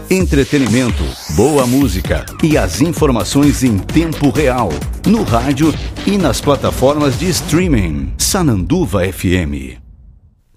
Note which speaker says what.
Speaker 1: Entretenimento, boa música e as informações em tempo real. No rádio e nas plataformas de streaming. Sananduva FM.